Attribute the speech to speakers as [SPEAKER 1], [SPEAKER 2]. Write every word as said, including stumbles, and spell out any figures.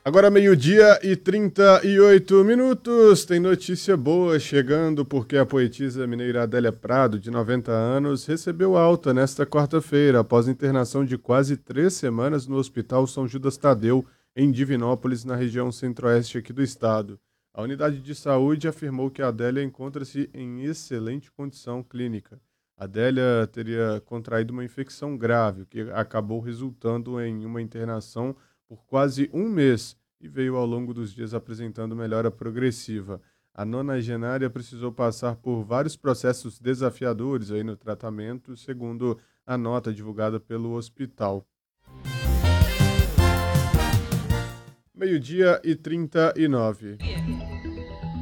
[SPEAKER 1] Agora meio-dia e trinta e oito minutos, tem notícia boa chegando porque a poetisa mineira Adélia Prado, de noventa anos, recebeu alta nesta quarta-feira após internação de quase três semanas no Hospital São Judas Tadeu, em Divinópolis, na região centro-oeste aqui do estado. A unidade de saúde afirmou que a Adélia encontra-se em excelente condição clínica. A Adélia teria contraído uma infecção grave, o que acabou resultando em uma internação por quase um mês e veio ao longo dos dias apresentando melhora progressiva. A nonagenária precisou passar por vários processos desafiadores aí no tratamento, segundo a nota divulgada pelo hospital. Meio-dia e trinta e nove.